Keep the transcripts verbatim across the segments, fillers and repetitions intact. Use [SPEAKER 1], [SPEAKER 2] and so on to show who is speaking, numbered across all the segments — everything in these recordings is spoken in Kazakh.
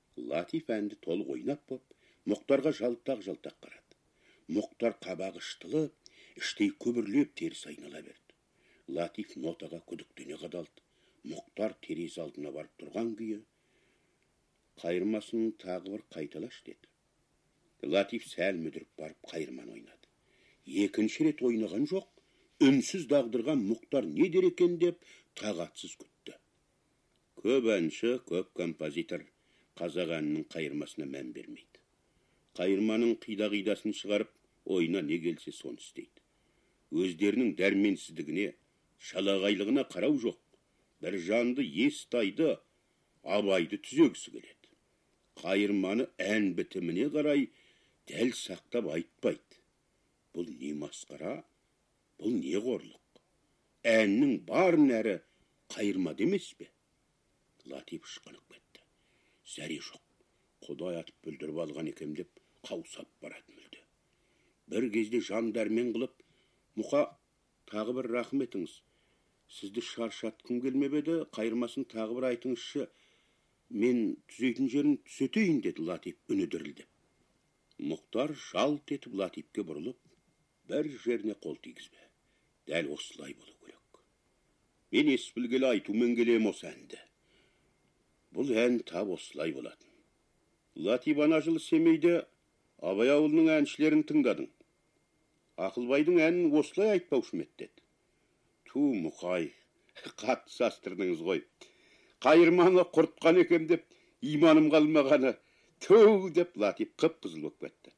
[SPEAKER 1] Латиф әнді толық ойнап боп, Мұқтарға жалтақ-жалтақ қарады. Мұқтар қабағы шытылып, іштей көбірлеп теріс айнала берді. Латиф нотаға күдіктене қадалды. Мұқтар терезе алдына барып тұрған күйі, қайырмасын тағы бір қайталаш деді. Латиф сәл мүдіріп барып қайырман ойнады. Екінші рет ойнаған жоқ, үнсіз дағдырған Мұқтар не дер екен деп тағатсыз күтті. Көп әнші, көп композитор қазақ әнінің қайырмасына мән бермейді. Қайырманың қида-қидасын шығарып, ойына не келсе соны істейді. Өздерінің дәрменсіздігіне, шалағайлығына қарау жоқ. Бір жанды естайды, абайды түзегісі келеді. Қайырманы ән бітіміне қарай дәл сақтап айтпайды. Бұл не масқара, бұл не қорлық. Әннің барын әрі қайырма демес бе? Латиф шықынып кетті. Зәре жоқ. Құдай атып бүлдіріп алған екем деп қаусап баратын мүлде. Бір кезде жан дәрмен қылып, мұқа, тағы бір рахым етіңіз. Сізді шаршатқым келмеп еді, қайырмасын тағы бір айтыңызшы. Мен түзейтін жерін түзетейін, деді Латиф үні дірілдеп. Мұқтар жалт етіп Латифке бұрылып, бір жеріне қол тигізбе. Дәл осылай болу керек. Мен ес білгелі айтумен келем осы әнді. Бұл ән тап осылай болатын. Латиф ана жылы Семейде Абай ауылының әншілерін тыңдадың. Ақылбайдың әнін осылай айтпаушы еді. Ту, Мұқай, қатты састырдыңыз ғой. Қайырманы құртқан екем деп, иманым қалмағаны. Ту, деп Латиф қып-қызыл болып кетті.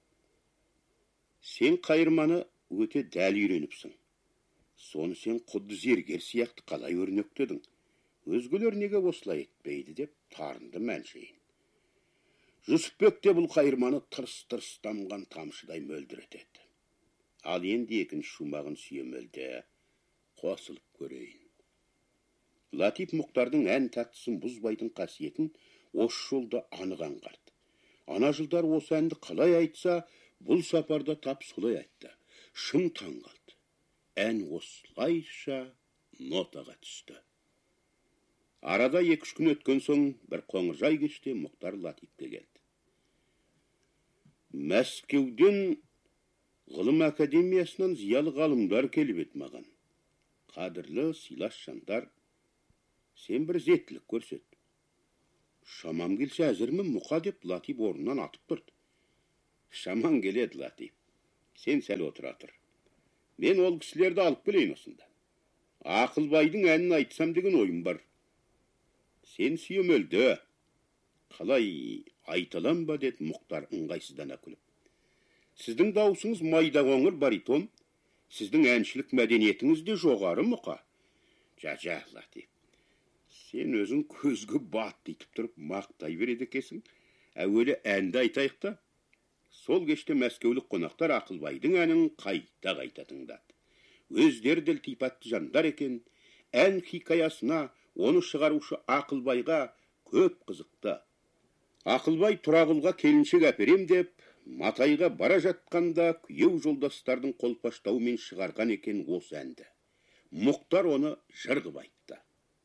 [SPEAKER 1] Сен қайырманы өте дәл үйреніпсің. Соны сен құдды зергер сияқты қалай өрнектедің. Өзгелер неге осылай етпейді деп тарынды мәншейін. Жүсіпбек те бұл қайырманы тырс-тырс дамған тамшыдай мөлдіретеді. Ал енді екінші шумағын сүйемелде қосылып көрейін. Латиф Мұқтардың ән таттысын бұзбайтын қасиетін осы жолда анық аңғарды. Ана жылдар осы әнді қалай айтса, бұл сапарда тап солай айтты. Шын таң қалды. Ән осылайша нотаға түсті. Арада екі-үш күн өткен соң бір қоңыржай кеште Мұқтар Латифке келді. Мәскеуден ғылым академиясынан зиялы ғалымдар келіп еді маған. Қадірлі сыйлас жандар, сен бір зеттілік көрсет. Шамам келсе әзірмін Мұқа, деп Латиф орнынан атып тұрды. Шаман келеді, Латиф. Сен сәл отыра тұр. Мен ол кісілерді алып келейін осында. Ақылбайдың әнін айтсам деген ойым бар. Сен сүйемелді. Қалай айталам ба, деді Мұқтар ыңғайсыздана күліп. Сіздің даусыңыз майда қоңыр баритон, сіздің әншілік мәдениетіңіз де жоғары, Мұқа. Жа-жа, Латиф. Сен өзің көзге бат дейтіп тұрып мақтай береді екесің. Әуелі әнді айтайықта. Сол кеште мәскеулік қонақтар Ақылбайдың әнін қайта-қайта тыңдады. Өздері ділтипатты жандар екен, ән хикаясына оны шығарушы Ақылбайға көп қызықты. Ақылбай Тұрағұлға келіншек әперем деп, Матайға бара жатқанда күйеу жолдастардың қолпаштауымен шығарған екен осы әнді. Мұқтар оны жырғып айтты.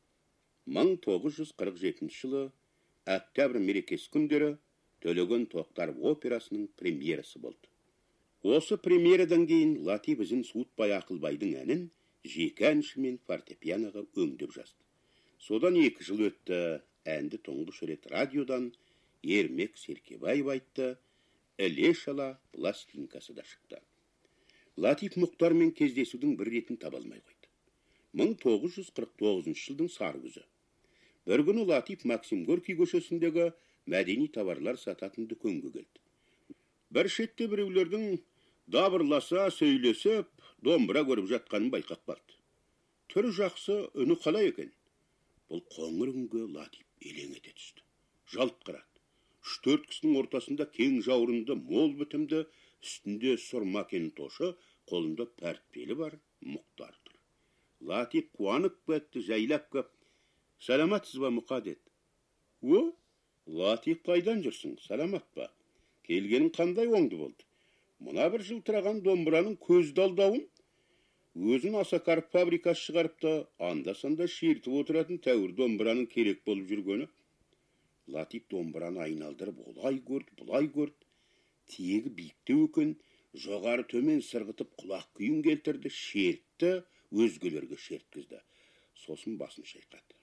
[SPEAKER 1] мың тоғыз жүз қырық жетінші жылы октябрь мерекесі күндері Төлеген Тоқтар операсының премьерасы болды. Осы премьерадан кейін Латиф ізін суытпай Ақылбайдың әнін жеке әншімен фортепианоға өңдеп жазды. Содан екі жыл өтті, әнді тұңғыш рет радиодан Ермек Серкебаев айтты, іле-шала пластинкасы да шықты. Латиф Мұқтармен кездесудің бір ретін таба алмай қойды. мың тоғыз жүз қырық тоғызыншы жылдың сары күзі. Бір күні Латиф Максим Горький көшесіндегі мәдени товарлар сататын дүкенге келді. Бір шетте біреулердің дабырласа, сөйлесіп, домбыра көріп жатқанын байқап қалды. Түрі жақсы, үні қалай екен? Бұл қоңыр үнге Латиф елең ете түсті. Жалт қарады. Үш-төрт кісінің ортасында кең жаурынды, мол бітімді, үстінде сұр макинтошы, қолында пәртпелі бар Мұқтар тұр. Латиф қуанып кетті, жайлап кеп, «Саламатсыз ба, Мұқа?» деді. «О, Латиф, қайдан жүрсің? Саламат ба? Келгенің қандай оңды болды? Мұна бір жылтыраған домбыраның көзді алдауын, өзін Асакаров фабрикасы шығарыпты, анда-санда шертіп отыратын тәуір домбыраның керек болып жүргені. Латип домбыраны айналдырып олай көрді, бұлай көрді. Тегі биіктеу екен, жоғары төмен сырғытып құлақ күйін келтірді, шертті, өзгелерге шерткізді. Сосын басын шайқады.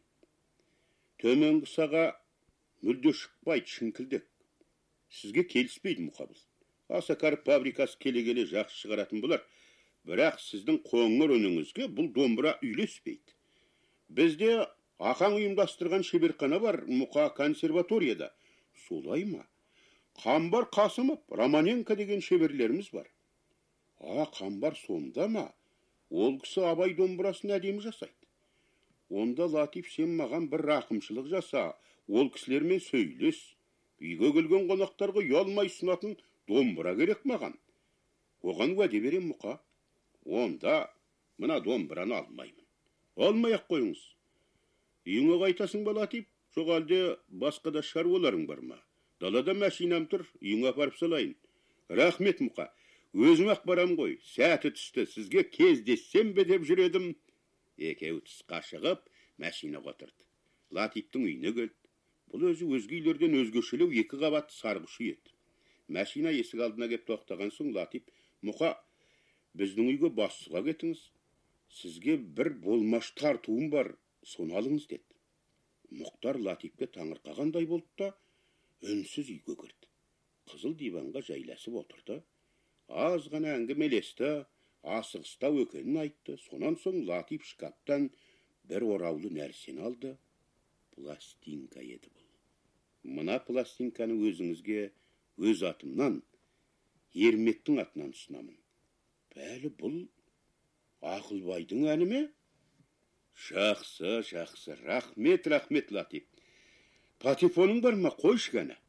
[SPEAKER 1] Төменгі саға мүлде шықпайды, шіңкілдек. Сізге келіспейді мұқабыл. Асакар фабрикасы келе-келе жақсы шығаратын бұлар. Бірақ сіздің қоңыр үніңізге бұл домбыра үйлеспейді. Бізде ақаң ұйымдастырған шеберхана бар, Мұқа консерваторияда. Солай ма? Қамбар Қасымов, Романенко деген шеберлеріміз бар. А, Қамбар сонда ма? Ол кісі Абай домбырасын әдемі жасайды. Онда Латип, сен маған бір рақымшылық жаса, ол кісілермен сөйлес. Үйге келген қонақтарға ұялмай сынатын домбыра керек маған. Оған уәде берем Мұқа. Онда мына домбыраны алмаймын. Алмай-ақ қойыңыз. Үйіңе қайтасың ба, Латип? Жоқ әлде басқа да шаруаларың бар ма? Далада машинам тұр, үйіңе апарып салайын. Рахмет Мұқа. Өзім-ақ барам ғой. Сәті түсті, сізге кездессем бе деп жүредім. Екеуі тысқа шығып, машинаға отырды. Латиптің үйіне келді. Бұл өзі өзге үйлерден өзгешелеу екі қабат сарғышы еді. Машина есік алдына кеп тоқтаған соң Латип, Мұқа, біздің үйге басшыға кетіңіз. Сізге бір болмаш тартуым бар, соны алыңыз деді. Мұқтар Латипке таңырқағандай болды да, үнсіз үйге кірді. Қызыл диванға жайласып отырды. Аз ғана әңгімелесті, асығыстау екенін айтты. Сонан соң Латип шкаптан бір ораулы нәрсені алды. Пластинка еді бұл. Мына пластинканы өзіңізге өз атымнан, Ермектің атынан ұсынамын. Бәлі бұл Ақылбайдың әні ме? Жақсы, жақсы. Рахмет, рахмет, Латип. Патефоның бар ма? Қойшы ғана.